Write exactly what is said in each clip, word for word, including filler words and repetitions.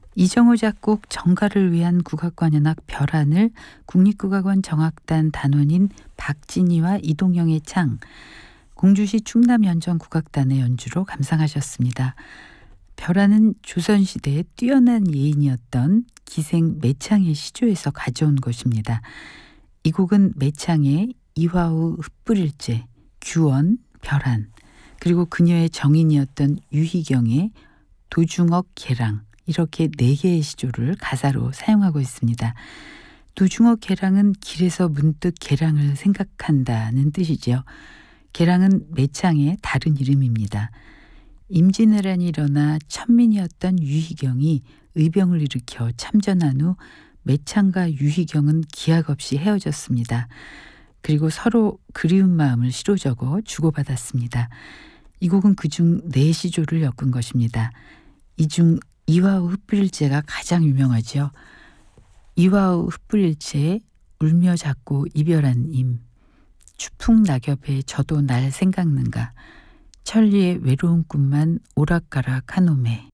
이정호 작곡 정가를 위한 국악관현악 별안을 국립국악원 정악단 단원인 박진희와 이동영의 창, 공주시 충남연전국악단의 연주로 감상하셨습니다. 별안은 조선시대의 뛰어난 예인이었던 기생 매창의 시조에서 가져온 것입니다. 이 곡은 매창의 이화우 흩뿌릴째, 규원, 별안, 그리고 그녀의 정인이었던 유희경의 도중억 계랑, 이렇게 네 개의 시조를 가사로 사용하고 있습니다. 도중억 계랑은 길에서 문득 계랑을 생각한다는 뜻이죠. 계랑은 매창의 다른 이름입니다. 임진왜란이 일어나 천민이었던 유희경이 의병을 일으켜 참전한 후 매창과 유희경은 기약 없이 헤어졌습니다. 그리고 서로 그리운 마음을 시로 적어 주고받았습니다. 이 곡은 그중 네 시조를 엮은 것입니다. 이 중 이화우 흩뿌릴째가 가장 유명하죠. 이화우 흩뿌릴째 울며 잡고 이별한 임, 추풍 낙엽에 저도 날 생각는가, 천리의 외로운 꿈만 오락가락 한오매.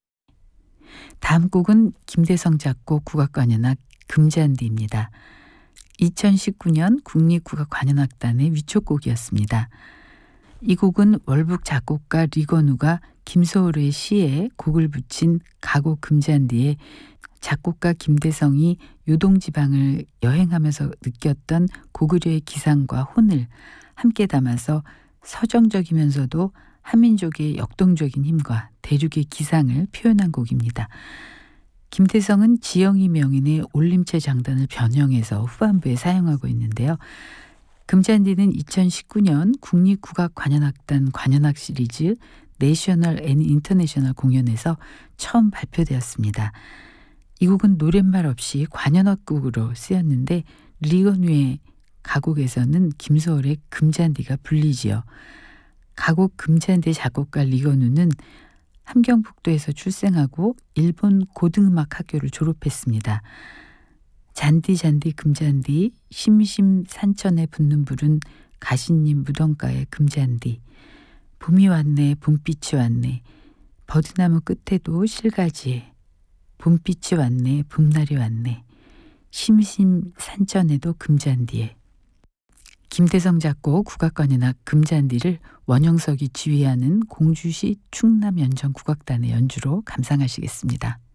다음 곡은 김대성 작곡 국악관현악 금잔디입니다. 이천십구 년 국립국악관현악단의 위촉곡이었습니다. 이 곡은 월북 작곡가 리건우가 김소월의 시에 곡을 붙인 가곡 금잔디에 작곡가 김대성이 요동지방을 여행하면서 느꼈던 고구려의 기상과 혼을 함께 담아서 서정적이면서도 한민족의 역동적인 힘과 대륙의 기상을 표현한 곡입니다. 김대성은 지영이 명인의 올림체 장단을 변형해서 후반부에 사용하고 있는데요. 금잔디는 이천십구 년 국립국악관현악단 관현악 시리즈 내셔널 앤 인터내셔널 공연에서 처음 발표되었습니다. 이 곡은 노랫말 없이 관현악곡으로 쓰였는데 리건우의 가곡에서는 김소월의 금잔디가 불리지요. 가곡 금잔디 작곡가 리건우는 함경북도에서 출생하고 일본 고등음악 학교를 졸업했습니다. 잔디 잔디 금잔디 심심 산천에 붙는 불은 가시님 무덤가의 금잔디, 봄이 왔네 봄빛이 왔네 버드나무 끝에도 실가지에, 봄빛이 왔네 봄날이 왔네 심심 산천에도 금잔디에. 김대성 작곡 국악관현악 금잔디를 원영석이 지휘하는 공주시 충남연전국악단의 연주로 감상하시겠습니다.